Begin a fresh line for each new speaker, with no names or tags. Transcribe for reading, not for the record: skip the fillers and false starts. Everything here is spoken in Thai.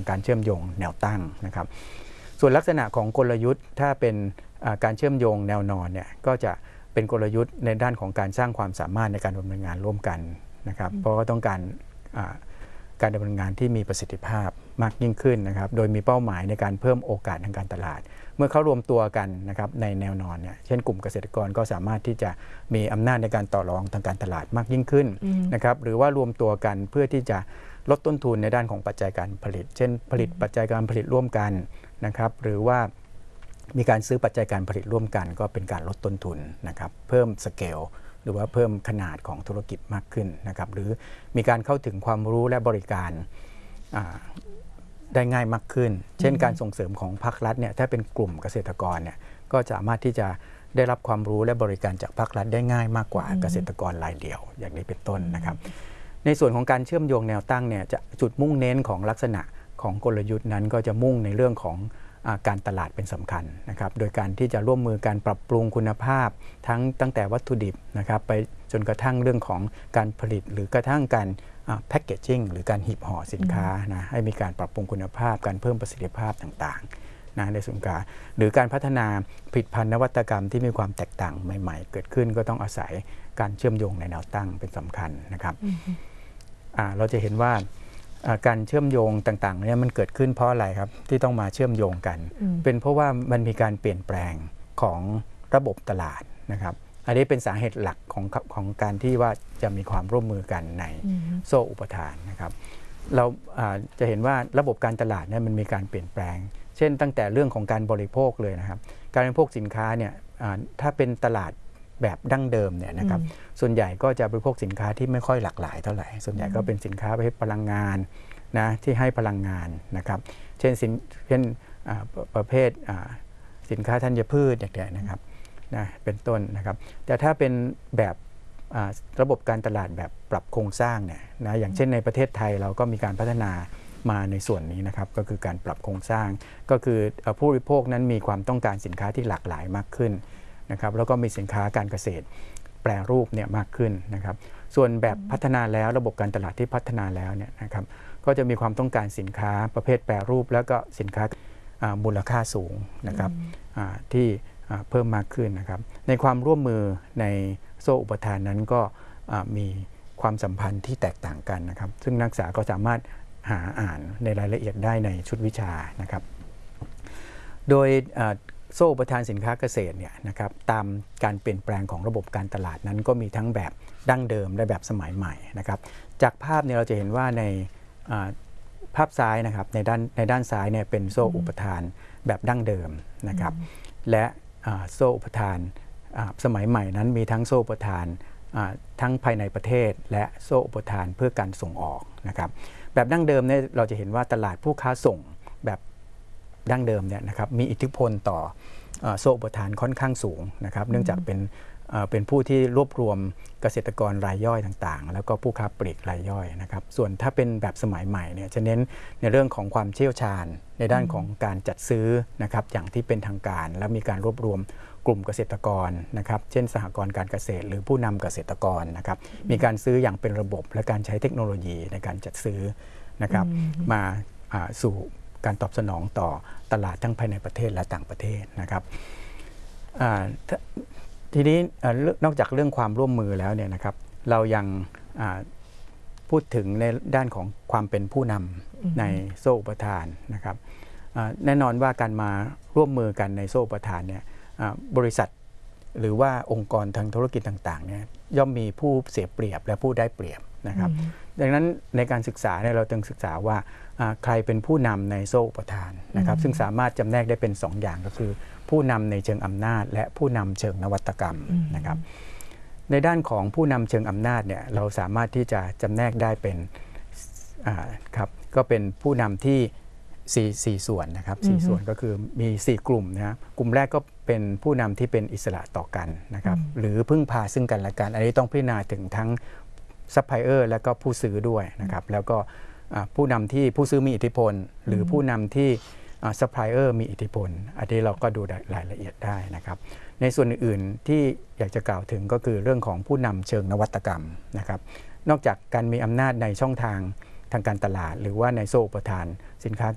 การเชื่อมโยงแนวตั้งนะครับส่วนลักษณะของกลยุทธ์ถ้าเป็นการเชื่อมโยงแนวนอนเนี่ยก็จะเป็นกลยุทธ์ในด้านของการสร้างความสามารถในการดำเนินงานร่วมกันนะครับเพราะว่าต้องการการดำเนินงานที่มีประสิทธิภาพมากยิ่งขึ้นนะครับโดยมีเป้าหมายในการเพิ่มโอกาสทางการตลาดเมื่อเขารวมตัวกันนะครับในแนวนอนเนี่ยเช่นกลุ่มเกษตรกรก็สามารถที่จะมีอำนาจในการต่อรองทางการตลาดมากยิ่งขึ้นนะครับหรือว่ารวมตัวกันเพื่อที่จะลดต้นทุนในด้านของปัจจัยการผลิตเช่นผลิตปัจจัยการผลิตร่วมกันนะครับหรือว่ามีการซื้อปัจจัยการผลิตร่วมกันก็เป็นการลดต้นทุนนะครับเพิ่มสเกลหรือว่าเพิ่มขนาดของธุรกิจมากขึ้นนะครับหรือมีการเข้าถึงความรู้และบริการได้ง่ายมากขึ้นเช่นการส่งเสริมของภาครัฐเนี่ยถ้าเป็นกลุ่มเกษตรกรเนี่ยก็สามารถที่จะได้รับความรู้และบริการจากภาครัฐได้ง่ายมากกว่าเกษตรกรรายเดียวอย่างนี้เป็นต้นนะครับในส่วนของการเชื่อมโยงแนวตั้งเนี่ยจะจุดมุ่งเน้นของลักษณะของกลยุทธ์นั้นก็จะมุ่งในเรื่องของการตลาดเป็นสำคัญนะครับโดยการที่จะร่วมมือการปรับปรุงคุณภาพตั้งแต่วัตถุดิบนะครับไปจนกระทั่งเรื่องของการผลิตหรือกระทั่งการแพ็กเกจจิ้งหรือการหีบห่อสินค้านะให้มีการปรับปรุงคุณภาพการเพิ่มประสิทธิภาพต่างๆนะในส่วนการหรือการพัฒนาผลิตภัณฑ์นวัตกรรมที่มีความแตกต่างใหม่ๆเกิดขึ้นก็ต้องอาศัยการเชื่อมโยงในแนวตั้งเป็นสำคัญนะครับเราจะเห็นว่าการเชื่อมโยงต่างๆเนี่ยมันเกิดขึ้นเพราะอะไรครับที่ต้องมาเชื่อมโยงกันเป็นเพราะว่ามันมีการเปลี่ยนแปลงของระบบตลาดนะครับอันนี้เป็นสาเหตุหลักของการที่ว่าจะมีความร่วมมือกันในโซ่อุปทานนะครับเราจะเห็นว่าระบบการตลาดเนี่ยมันมีการเปลี่ยนแปลงเช่นตั้งแต่เรื่องของการบริโภคเลยนะครับการบริโภคสินค้าเนี่ยถ้าเป็นตลาดแบบดั้งเดิมเนี่ยนะครับส่วนใหญ่ก็จะบริโภคสินค้าที่ไม่ค่อยหลากหลายเท่าไหร่ส่วนใหญ่ก็เป็นสินค้าประเภทพลังงานนะที่ให้พลังงานนะครับเช่นประเภทสินค้าธัญพืชอย่างเงี้ยนะครับนะเป็นต้นนะครับแต่ถ้าเป็นแบบระบบการตลาดแบบปรับโครงสร้างเนี่ยนะอย่างเช่นในประเทศไทยเราก็มีการพัฒนามาในส่วนนี้นะครับก็คือการปรับโครงสร้างก็คือผู้บริโภคนั้นมีความต้องการสินค้าที่หลากหลายมากขึ้นนะครับแล้วก็มีสินค้าการเกษตรแปรรูปเนี่ยมากขึ้นนะครับส่วนแบบพัฒนาแล้วระบบการตลาดที่พัฒนาแล้วเนี่ยนะครับก็จะมีความต้องการสินค้าประเภทแปรรูปแล้วก็สินค้ามูลค่าสูงนะครับที่เพิ่มมากขึ้นนะครับในความร่วมมือในโซ่อุปทานนั้นก็มีความสัมพันธ์ที่แตกต่างกันนะครับซึ่งนักศึกษาก็สามารถหาอ่านในรายละเอียดได้ในชุดวิชานะครับโดยโซ่อุปทานสินค้าเกษตรเนี่ยนะครับตามการเปลี่ยนแปลงของระบบการตลาดนั้นก็มีทั้งแบบดั้งเดิมและแบบสมัยใหม่นะครับจากภาพเนี่ยเราจะเห็นว่าในภาพซ้ายนะครับในด้านซ้ายเนี่ยเป็นโซ่อุปทานแบบดั้งเดิมนะครับและโซ่อุปทานสมัยใหม่นั้นมีทั้งโซ่อุปทานทั้งภายในประเทศและโซ่อุปทานเพื่อการส่งออกนะครับแบบดั้งเดิมเนี่ยเราจะเห็นว่าตลาดผู้ค้าส่งแบบดั้งเดิมเนี่ยนะครับมีอิทธิพลต่อโซ่อุปทานค่อนข้างสูงนะครับเนื่องจากเป็นผู้ที่รวบรวมเกษตรกรรายย่อยต่างๆแล้วก็ผู้ค้าปลีกรายย่อยนะครับส่วนถ้าเป็นแบบสมัยใหม่เนี่ยจะเน้นในเรื่องของความเชี่ยวชาญในด้านของการจัดซื้อนะครับอย่างที่เป็นทางการและมีการรวบรวมกลุ่มเกษตรกรนะครับเช่นสหกรณ์การเกษตรหรือผู้นำเกษตรกรนะครับมีการซื้ออย่างเป็นระบบและการใช้เทคโนโลยีในการจัดซื้อนะครับมาสู่การตอบสนองต่อตลาดทั้งภายในประเทศและต่างประเทศนะครับทีนี้นอกจากเรื่องความร่วมมือแล้วเนี่ยนะครับเรายังพูดถึงในด้านของความเป็นผู้นำในโซ่อุปทานนะครับแน่นอนว่าการมาร่วมมือกันในโซ่อุปทานเนี่ยบริษัทหรือว่าองค์กรทางธุรกิจต่างๆเนี่ยย่อมมีผู้เสียเปรียบและผู้ได้เปรียบนะครับดังนั้นในการศึกษาเนี่ยเราต้องศึกษาว่าใครเป็นผู้นำในโซ่อุปทานนะครับซึ่งสามารถจำแนกได้เป็น2 อย่างก็คือผู้นำในเชิงอำนาจและผู้นำเชิงนวัตกรรมนะครับในด้านของผู้นำเชิงอำนาจเนี่ยเราสามารถที่จะจำแนกได้เป็นครับก็เป็นผู้นำที่4ส่วนนะครับ4ส่วนก็คือมี4กลุ่มนะกลุ่มแรกก็เป็นผู้นำที่เป็นอิสระต่อกันนะครับหรือพึ่งพาซึ่งกันและกันอันนี้ต้องพิจารณาถึงทั้งซัพพลายเออร์และก็ผู้ซื้อด้วยนะครับแล้วก็ผู้นำที่ผู้ซื้อมีอิทธิพลหรือผู้นำที่ซัพพลายเออร์มีอิทธิพลอันนี้เราก็ดูรายละเอียดได้นะครับในส่วนอื่นๆที่อยากจะกล่าวถึงก็คือเรื่องของผู้นำเชิงนวัตกรรมนะครับนอกจากการมีอำนาจในช่องทางการตลาดหรือว่าในโซ่อุปทานสินค้า